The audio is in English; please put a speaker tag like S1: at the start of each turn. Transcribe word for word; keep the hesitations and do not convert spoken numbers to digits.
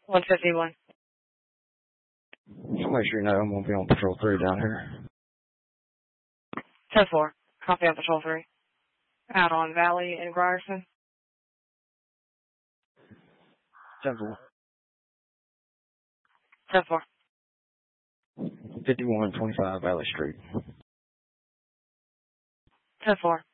S1: one fifty-one.
S2: Somebody sure you know I'm going to be on patrol three down here.
S1: ten four. Copy on patrol three. Out on Valley in Grierson.
S2: ten four.
S1: ten four.
S2: fifty-one twenty-five Valley Street.
S1: ten four.